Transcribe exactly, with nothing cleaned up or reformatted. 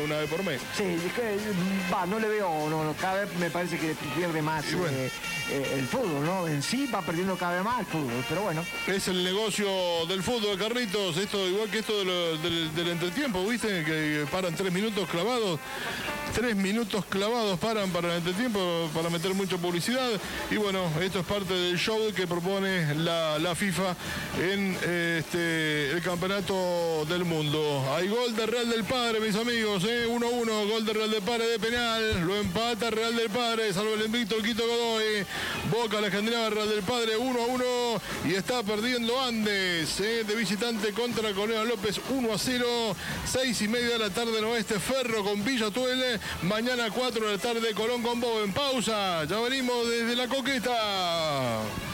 una vez por mes. Sí, es que, va, no le veo, no, no, cada vez me parece que pierde más bueno. eh, eh, el fútbol, ¿no? En sí va perdiendo cada vez más el fútbol, pero bueno. Es el negocio del fútbol, Carlitos, esto igual que esto de lo, del, del entretiempo, ¿viste? Que paran tres minutos clavados. Tres minutos clavados paran para el entretiempo, para meter mucha publicidad. Y bueno, esto es parte del show que propone la, la FIFA en este, el campeonato del mundo. Hay gol de Real del Padre, mis amigos, ¿eh? uno a uno, gol de Real del Padre de penal. Lo empata Real del Padre, salvo el invicto el Quito Godoy. Boca la escandinava, Real del Padre uno a uno. Y está perdiendo Andes, ¿eh? de visitante contra Colón López uno a cero. seis y media de la tarde en Oeste, Ferro con Villa Tuele. Mañana cuatro de la tarde, Colón con Bobo. En pausa, ya venimos desde La Coqueta.